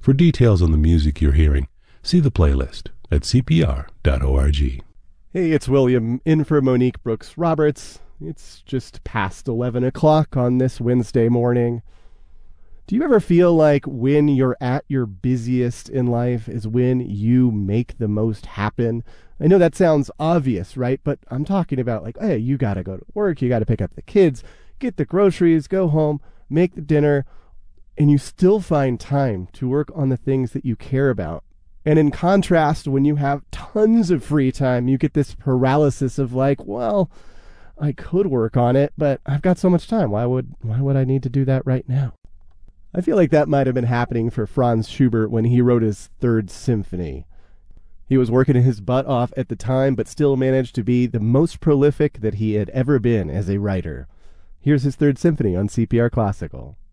For details on the music you're hearing, see the playlist at cpr.org. Hey, it's William, in for Monique Brooks Roberts. It's just past 11 o'clock on this Wednesday morning. Do you ever feel like when you're at your busiest in life is when you make the most happen? I know that sounds obvious, right? But I'm talking about like, hey, you got to go to work, you got to pick up the kids, get the groceries, go home, make the dinner, and you still find time to work on the things that you care about. And in contrast, when you have tons of free time, you get this paralysis of like, well, I could work on it, but I've got so much time. Why would I need to do that right now? I feel like that might have been happening for Franz Schubert when he wrote his Third Symphony. He was working his butt off at the time, but still managed to be the most prolific that he had ever been as a writer. Here's his Third Symphony on CPR Classical.